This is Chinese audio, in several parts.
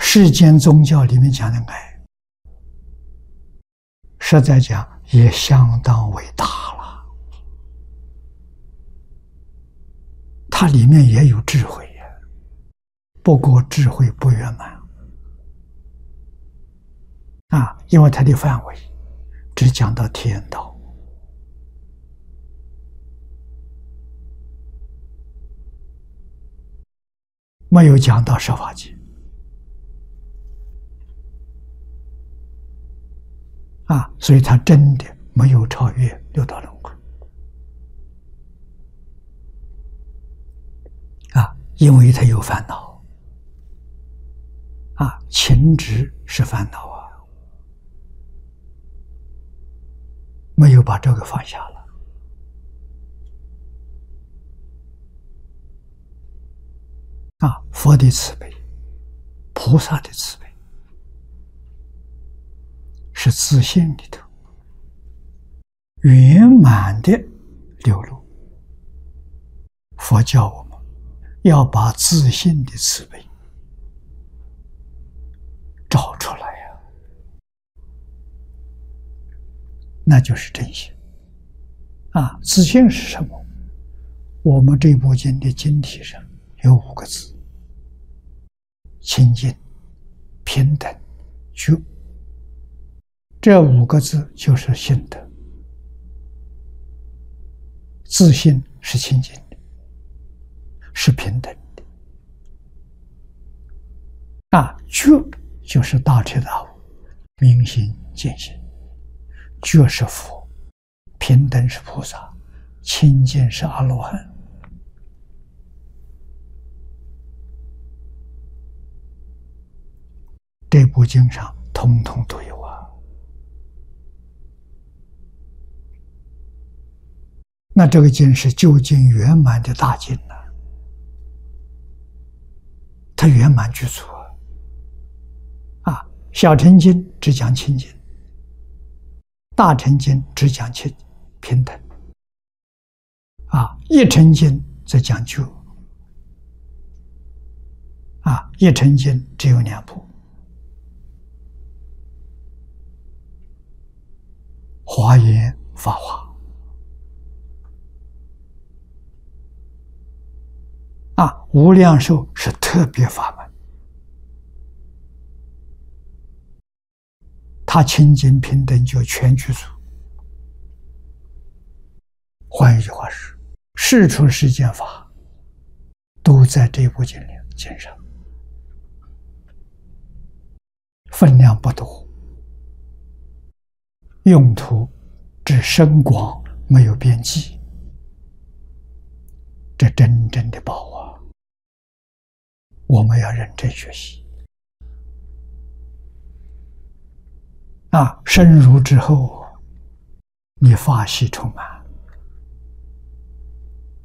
世间宗教里面讲的爱，实在讲也相当伟大了。它里面也有智慧呀，不过智慧不圆满啊，因为它的范围只讲到天道，没有讲到十法界啊，所以它真的没有超越六道轮回啊，因为它有烦恼啊，情执是烦恼啊，没有把这个放下了啊，佛的慈悲，菩萨的慈悲，是自信里头圆满的流露。佛教我们要把自信的慈悲找出来呀，那就是真心啊。自信是什么？我们这部经的经体上有5个字：清净、平等、觉。这5个字就是信德。自信是清净的，是平等的啊。觉就是大彻大悟，明心见性。觉是佛，平等是菩萨，清净是阿罗汉。这部经上统统都有啊。那这个经是究竟圆满的大经呢？它圆满具足啊！小乘经只讲清净，大乘经只讲平等啊，一乘经则讲觉啊，一乘经只有2部。华严、法华啊，无量寿是特别法门，它清净平等就全具足。换一句话是，世出世间法都在这部经上，分量不多，用途之深广没有边际，这真正的宝啊！我们要认真学习啊！深入之后，你法喜充满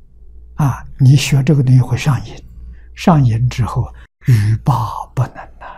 啊！你学这个东西会上瘾，上瘾之后欲罢不能啊！